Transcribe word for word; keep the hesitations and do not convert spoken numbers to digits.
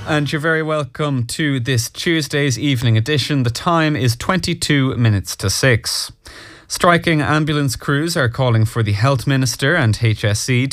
And you're very welcome to this Tuesday's evening edition. The time is twenty-two minutes to six. Striking ambulance crews are calling for the Health Minister and H S E